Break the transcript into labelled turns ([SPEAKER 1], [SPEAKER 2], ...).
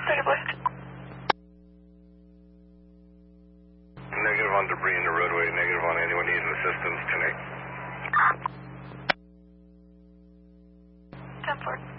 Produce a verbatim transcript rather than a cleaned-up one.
[SPEAKER 1] Negative on debris in the roadway, negative on anyone needing assistance, connect.
[SPEAKER 2] ten four.